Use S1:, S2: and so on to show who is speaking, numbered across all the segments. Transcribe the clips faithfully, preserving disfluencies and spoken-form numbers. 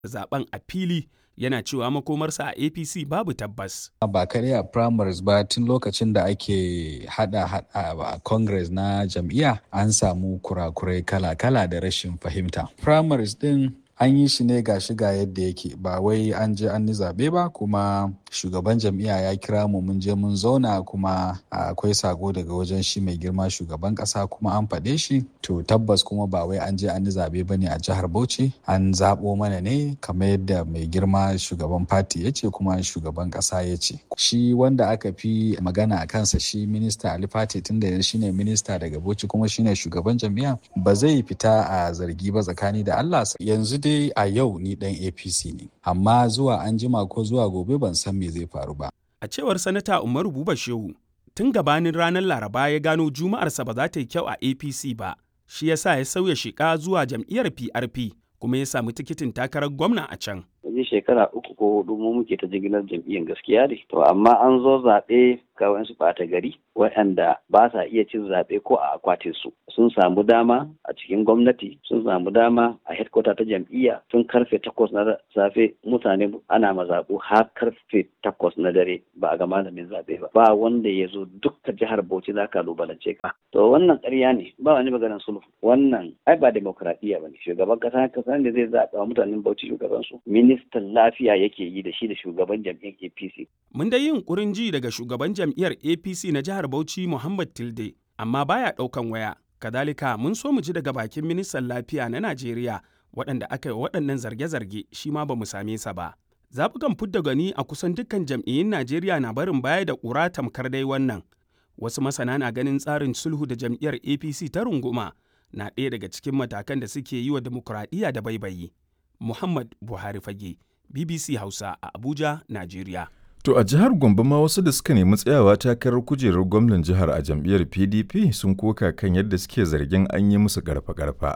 S1: zaben a fili yana cewa makomarsa a A P C babu tabbas.
S2: Ba kare a primaries ba tun lokacin da ake hada a congress na jam'iyya an samu kurakurai kala-kala da rashin fahimta. Primaries din an yi shi ne ga shiga yadda yake ba wai an je an yi zaɓe ba kuma shugaban jam'iyya ya kira mu mun je mun zauna kuma akwai sako daga wajen shi mai girma shugaban ƙasa kuma an faɗe shi to tabbas kuma ba wai an je an yi zaɓe ba ne a jihar Bauchi an zaɓo mana ne kamar yadda mai girma shugaban fati ya ce kuma shugaban ƙasa ya ce. Shi wanda aka fi magana a kansa shi minista Ali Fati tun da shi ne minista daga Bauchi kuma shi ne shugaban jam'iyya ba zai fita a zargi ba tsakani da Allah. Yanzu dai a yau ni dan A P C ne amma zuwa an jima ko zuwa gobe ban san me zai faru ba.
S1: A cewar sanata Umaru Buba Shehu tun gabanin ranar Laraba ya gano juma'arsa ba za ta yi kyau a A P C ba shi yasa ya sauya shiƙa zuwa jam'iyyar P R P kuma ya samu tikitin takarar gwamna a can.
S3: Wajen shekara uku ko hudu mu muke ta jigilar jam'iyyar gaskiya ne. To amma an zo zaɓe ga wasu ɓata gari waɗanda ba sa iya cin zaɓe ko a akwatin su. Sun samu dama a cikin gwamnati, sun samu dama a headquarter ta jam'iyya tun karfe takwas na safe mutane ana mazaɓu har karfe takwas na dare ba a ga malamin zaɓe ba. Ba wanda ya zo dukkan jihar Bauchi za ka lubalance ka. To wannan ƙarya ne ba wani maganar sulhu. Wannan ai ba demokradiyya ba ne. Shugaban ƙasa kasa ne zai zaɓa wa mutanen Bauchi shugabansu. Ministan lafiya yake yi da shi da shugaban jam'iyyar A P C.
S1: Mun dai yin ƙurin ji daga shugaban jam'iyyar A P C na jihar Bauchi Muhammad Tilde amma baya ɗaukan waya. Kadalika mun so mu ji daga bakin ministan lafiya na Najeriya waɗanda aka yi waɗannan zarge-zarge shi ma ba mu same sa ba. Zaɓukan fidda gani a kusan dukkan jam'iyyun Najeriya na barin baya da ƙura tamkar dai wannan. Wasu masana na ganin tsarin sulhu da jam'iyyar A P C ta runguma na ɗaya daga cikin matakan da suke yi wa dimokuraɗiyya da baibayi. Muhammad Buhari Fage, B B C Hausa a Abuja, Najeriya.
S4: To a jihar Gombe ma wasu da suka nemi tsayawa takarar kujerar gwamnan jihar a jam'iyyar P D P sun koka kan yadda suke zargin an yi musu garfa-garfa.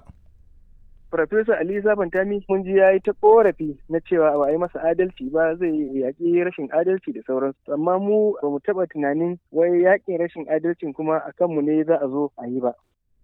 S5: Farfesa Ali Sabantami mun ji ya yi ta korafi na cewa ba a yi masa adalci ba zai yaƙi rashin adalci da sauransu. Amma mu ba mu taɓa tunanin wai yaƙin rashin adalcin kuma a kanmu ne za a zo a yi ba.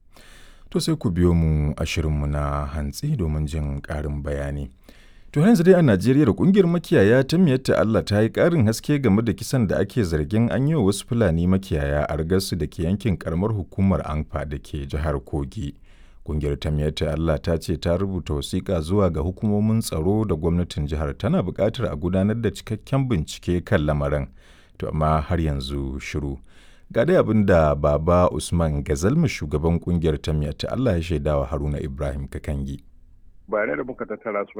S4: To sai ku biyo mu a shirinmu na hantsi domin jin ƙarin bayani. To yanzu dai a Najeriya da kungiyar makiyaya ta miyatta Allah ta yi ƙarin haske game da kisan da ake zargin an yi wa wasu Fulani makiyaya a Argasu da ke yankin karamar hukumar Anfa da ke jihar Kogi. Kungiyar ta miyatta Allah ta ce ta rubuta wasiƙa zuwa ga hukumomin tsaro da gwamnatin jihar tana buƙatar a gudanar da cikakken bincike kan lamarin. To amma har yanzu shiru. Ga dai abin da Baba Usman Gazalma shugaban kungiyar ta miyatta Allah ya shaidawa Haruna Ibrahim Kakangi.
S6: Bayanai da muka tattara su